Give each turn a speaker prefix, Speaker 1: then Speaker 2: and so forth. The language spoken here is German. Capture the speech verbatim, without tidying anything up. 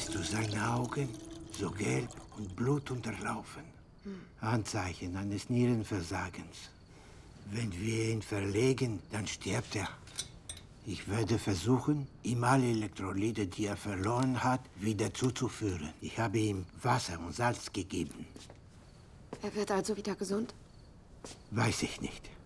Speaker 1: Siehst du seine Augen? So gelb und blutunterlaufen. Hm. Anzeichen eines Nierenversagens. Wenn wir ihn verlegen, dann stirbt er. Ich werde versuchen, ihm alle Elektrolyte, die er verloren hat, wieder zuzuführen. Ich habe ihm Wasser und Salz gegeben.
Speaker 2: Er wird also wieder gesund?
Speaker 1: Weiß ich nicht.